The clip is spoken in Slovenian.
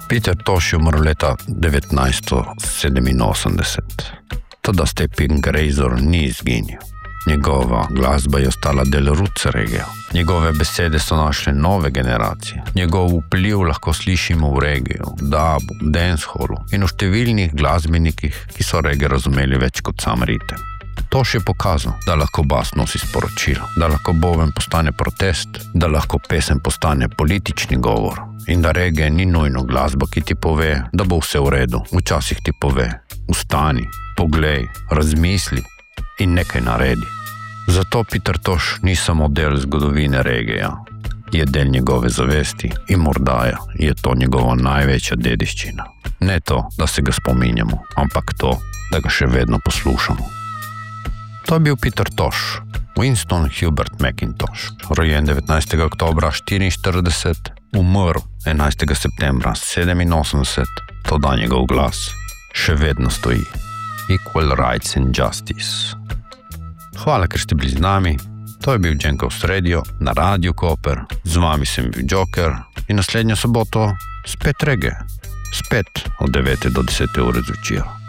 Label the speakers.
Speaker 1: Peter Tosh je umrl leta 1987. Toda Stepping Razor ni izginil. Njegova glasba je ostala del roots regija. Njegove besede so našle nove generacije. Njegov vpliv lahko slišimo v regiju, dubu, dancehallu in v številnih glasbenikih, ki so reggae razumeli več kot sam ritem. Tosh je pokazal, da lahko bas nosi sporočilo, da lahko boven postane protest, da lahko pesem postane politični govor in da reggae ni nujno glasba, ki ti pove, da bo vse v redu. Včasih ti pove, vstani, poglej, razmisli in nekaj naredi. Zato Peter Tosh ni samo del zgodovine reggaeja, je del njegove zavesti in morda je to njegova največja dediščina. Ne to, da se ga spominjamo, ampak to, da ga še vedno poslušamo. To je bil Peter Tosh, Winston Hubert McIntosh, rojen 19. oktobra 1944, umrl 11. septembra 1987, toda njegov glas še vedno stoji. Equal rights and justice. Hvala, ker ste bili z nami. To je bil Jenkovs Radio na Radiu Koper. Z vami sem bil Joker in naslednjo soboto spet reggae. Spet od 9 do 10 ure zvečer.